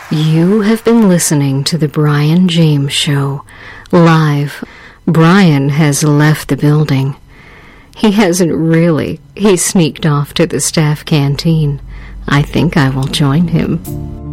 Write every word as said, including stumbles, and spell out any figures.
You have been listening to The Brian James Show, live. Brian has left the building. He hasn't really. He sneaked off to the staff canteen. I think I will join him.